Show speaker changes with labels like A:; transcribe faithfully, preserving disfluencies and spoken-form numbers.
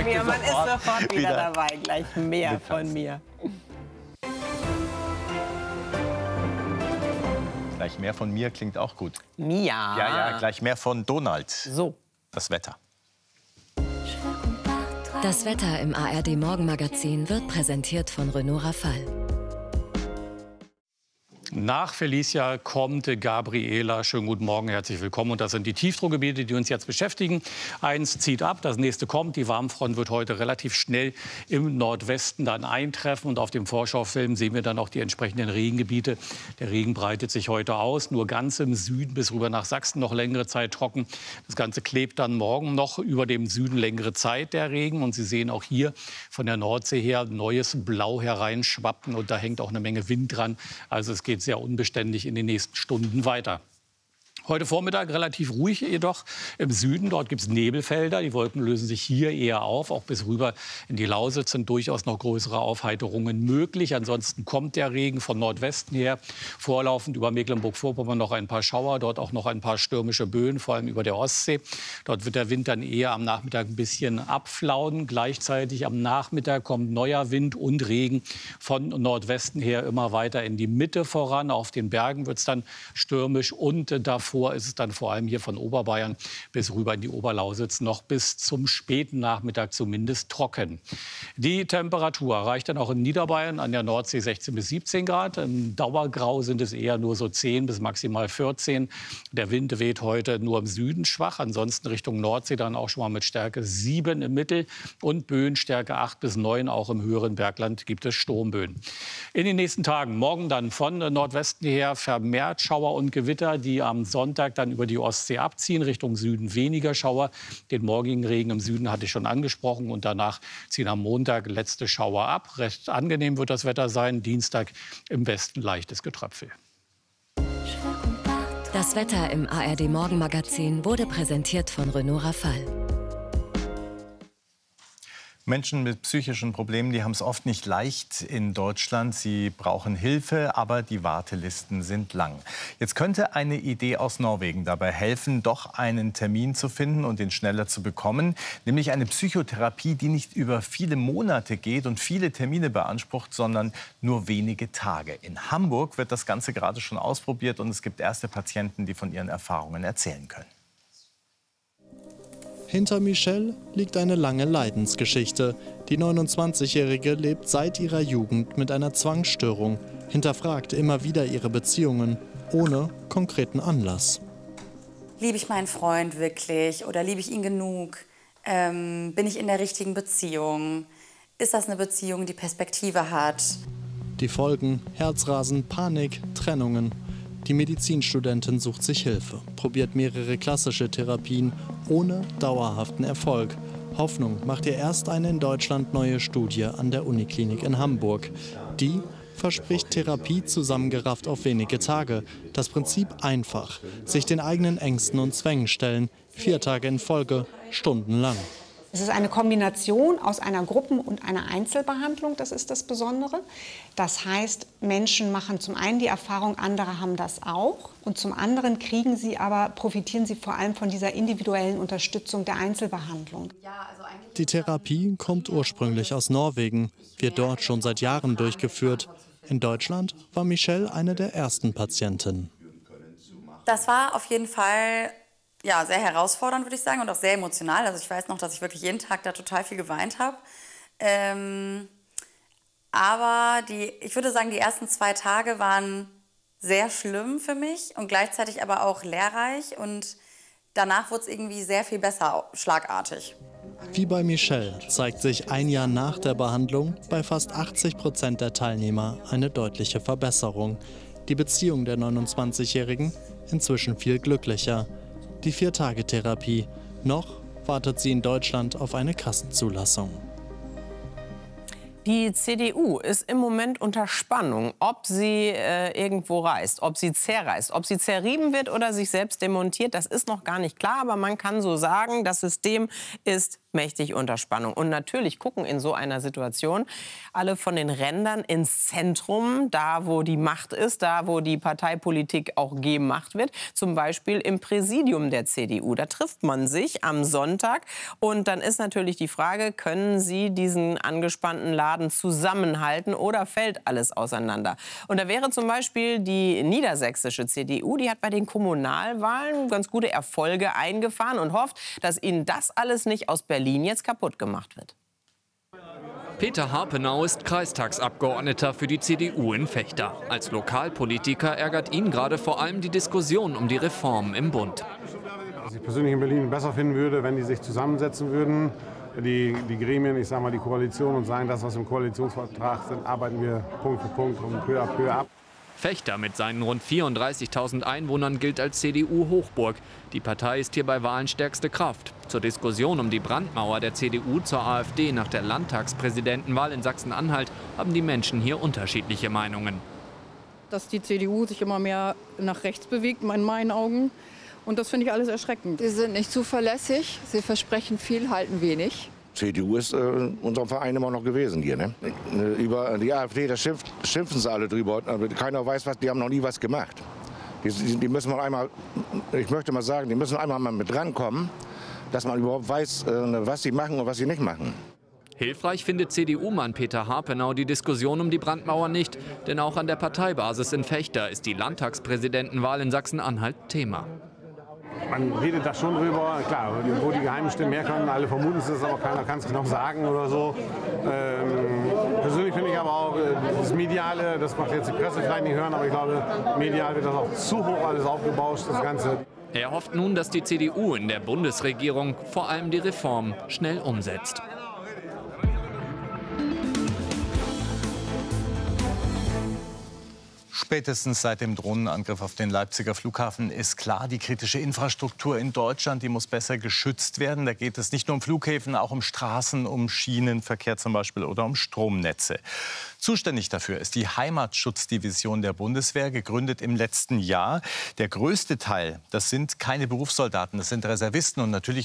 A: mir. Man ist sofort wieder,
B: wieder
A: dabei. Gleich mehr
B: mittanzen.
A: von mir.
B: Gleich mehr von mir klingt auch gut.
A: Mia.
B: Ja, ja, gleich mehr von Donald.
A: So.
B: Das Wetter.
C: Das Wetter im A R D-Morgenmagazin wird präsentiert von Renault Rafale.
D: Nach Felicia kommt Gabriela. Schönen guten Morgen, herzlich willkommen. Und das sind die Tiefdruckgebiete, die uns jetzt beschäftigen. Eins zieht ab, das nächste kommt. Die Warmfront wird heute relativ schnell im Nordwesten dann eintreffen. Und auf dem Vorschaufilm sehen wir dann auch die entsprechenden Regengebiete. Der Regen breitet sich heute aus, nur ganz im Süden bis rüber nach Sachsen noch längere Zeit trocken. Das Ganze klebt dann morgen noch über dem Süden längere Zeit, der Regen. Und Sie sehen auch hier von der Nordsee her neues Blau hereinschwappen. Und da hängt auch eine Menge Wind dran. Also es geht sehr unbeständig in den nächsten Stunden weiter. Heute Vormittag relativ ruhig jedoch im Süden. Dort gibt es Nebelfelder. Die Wolken lösen sich hier eher auf. Auch bis rüber in die Lausitz sind durchaus noch größere Aufheiterungen möglich. Ansonsten kommt der Regen von Nordwesten her. Vorlaufend über Mecklenburg-Vorpommern noch ein paar Schauer. Dort auch noch ein paar stürmische Böen, vor allem über der Ostsee. Dort wird der Wind dann eher am Nachmittag ein bisschen abflauen. Gleichzeitig am Nachmittag kommt neuer Wind und Regen von Nordwesten her immer weiter in die Mitte voran. Auf den Bergen wird es dann stürmisch und davor ist es dann vor allem hier von Oberbayern bis rüber in die Oberlausitz noch bis zum späten Nachmittag zumindest trocken. Die Temperatur reicht dann auch in Niederbayern an der Nordsee sechzehn bis siebzehn Grad. Im Dauergrau sind es eher nur so zehn bis maximal vierzehn. Der Wind weht heute nur im Süden schwach. Ansonsten Richtung Nordsee dann auch schon mal mit Stärke sieben im Mittel und Böen Stärke acht bis neun. Auch im höheren Bergland gibt es Sturmböen. In den nächsten Tagen, morgen dann von Nordwesten her vermehrt Schauer und Gewitter, die am Sonntag dann über die Ostsee abziehen, Richtung Süden weniger Schauer. Den morgigen Regen im Süden hatte ich schon angesprochen und danach ziehen am Montag letzte Schauer ab. Recht angenehm wird das Wetter sein, Dienstag im Westen leichtes Getröpfel.
C: Das Wetter im A R D-Morgenmagazin wurde präsentiert von Renault Rafale.
B: Menschen mit psychischen Problemen, die haben es oft nicht leicht in Deutschland. Sie brauchen Hilfe, aber die Wartelisten sind lang. Jetzt könnte eine Idee aus Norwegen dabei helfen, doch einen Termin zu finden und den schneller zu bekommen. Nämlich eine Psychotherapie, die nicht über viele Monate geht und viele Termine beansprucht, sondern nur wenige Tage. In Hamburg wird das Ganze gerade schon ausprobiert und es gibt erste Patienten, die von ihren Erfahrungen erzählen können.
E: Hinter Michelle liegt eine lange Leidensgeschichte. Die neunundzwanzigjährige lebt seit ihrer Jugend mit einer Zwangsstörung, hinterfragt immer wieder ihre Beziehungen, ohne konkreten Anlass.
F: Liebe ich meinen Freund wirklich oder liebe ich ihn genug? Ähm, bin ich in der richtigen Beziehung? Ist das eine Beziehung, die Perspektive hat?
E: Die Folgen: Herzrasen, Panik, Trennungen. Die Medizinstudentin sucht sich Hilfe, probiert mehrere klassische Therapien ohne dauerhaften Erfolg. Hoffnung macht ihr erst eine in Deutschland neue Studie an der Uniklinik in Hamburg. Die verspricht Therapie zusammengerafft auf wenige Tage. Das Prinzip einfach: sich den eigenen Ängsten und Zwängen stellen. Vier Tage in Folge, stundenlang.
G: Es ist eine Kombination aus einer Gruppen- und einer Einzelbehandlung, das ist das Besondere. Das heißt, Menschen machen zum einen die Erfahrung, andere haben das auch. Und zum anderen kriegen sie aber, profitieren sie vor allem von dieser individuellen Unterstützung der Einzelbehandlung.
E: Die Therapie kommt ursprünglich aus Norwegen, wird dort schon seit Jahren durchgeführt. In Deutschland war Michelle eine der ersten Patientinnen.
F: Das war auf jeden Fall ja, sehr herausfordernd, würde ich sagen, und auch sehr emotional. Also ich weiß noch, dass ich wirklich jeden Tag da total viel geweint habe. Ähm, aber die, ich würde sagen, die ersten zwei Tage waren sehr schlimm für mich und gleichzeitig aber auch lehrreich. Und danach wurde es irgendwie sehr viel besser, schlagartig.
E: Wie bei Michelle zeigt sich ein Jahr nach der Behandlung bei fast achtzig Prozent der Teilnehmer eine deutliche Verbesserung. Die Beziehung der neunundzwanzigjährigen inzwischen viel glücklicher. Die Vier-Tage-Therapie. Noch wartet sie in Deutschland auf eine Kassenzulassung.
A: Die C D U ist im Moment unter Spannung, ob sie äh, irgendwo reißt, ob sie zerreißt, ob sie zerrieben wird oder sich selbst demontiert. Das ist noch gar nicht klar, aber man kann so sagen, das System ist mächtig unter Spannung. Und natürlich gucken in so einer Situation alle von den Rändern ins Zentrum, da wo die Macht ist, da wo die Parteipolitik auch gemacht wird. Zum Beispiel im Präsidium der C D U. Da trifft man sich am Sonntag und dann ist natürlich die Frage, können Sie diesen angespannten Laden zusammenhalten oder fällt alles auseinander? Und da wäre zum Beispiel die niedersächsische C D U, die hat bei den Kommunalwahlen ganz gute Erfolge eingefahren und hofft, dass ihnen das alles nicht aus Berlin jetzt kaputt gemacht wird.
H: Peter Harpenau ist Kreistagsabgeordneter für die C D U in Vechta. Als Lokalpolitiker ärgert ihn gerade vor allem die Diskussion um die Reformen im Bund.
I: Was ich persönlich in Berlin besser finden würde, wenn die sich zusammensetzen würden, die, die Gremien, ich sage mal die Koalition, und sagen, das, was im Koalitionsvertrag sind, arbeiten wir Punkt für Punkt und peu à peu ab.
H: Vechta mit seinen rund vierunddreißigtausend Einwohnern gilt als C D U-Hochburg. Die Partei ist hier bei Wahlen stärkste Kraft. Zur Diskussion um die Brandmauer der C D U zur AfD nach der Landtagspräsidentenwahl in Sachsen-Anhalt haben die Menschen hier unterschiedliche Meinungen.
J: Dass die C D U sich immer mehr nach rechts bewegt, in meinen Augen. Und das finde ich alles erschreckend.
K: Sie sind nicht zuverlässig, sie versprechen viel, halten wenig.
L: C D U ist äh, unser Verein immer noch gewesen hier. Ne? Über die AfD, da schimpft, schimpfen sie alle drüber. Aber keiner weiß was, die haben noch nie was gemacht. Die, die müssen mal einmal, ich möchte mal sagen, die müssen einmal mal mit rankommen, dass man überhaupt weiß, äh, was sie machen und was sie nicht machen.
H: Hilfreich findet C D U-Mann Peter Harpenau die Diskussion um die Brandmauer nicht. Denn auch an der Parteibasis in Vechta ist die Landtagspräsidentenwahl in Sachsen-Anhalt Thema.
I: Man redet da schon drüber, klar, wo die geheimen Stimmen herkommen, alle vermuten es, aber keiner kann es genau sagen oder so. Ähm, persönlich finde ich aber auch das Mediale, das macht jetzt die Presse vielleicht nicht hören, aber ich glaube, medial wird das auch zu hoch alles aufgebauscht, das Ganze.
H: Er hofft nun, dass die C D U in der Bundesregierung vor allem die Reform schnell umsetzt.
B: Spätestens seit dem Drohnenangriff auf den Leipziger Flughafen ist klar, die kritische Infrastruktur in Deutschland, die muss besser geschützt werden. Da geht es nicht nur um Flughäfen, auch um Straßen, um Schienenverkehr zum Beispiel oder um Stromnetze. Zuständig dafür ist die Heimatschutzdivision der Bundeswehr, gegründet im letzten Jahr. Der größte Teil, das sind keine Berufssoldaten, das sind Reservisten und natürlich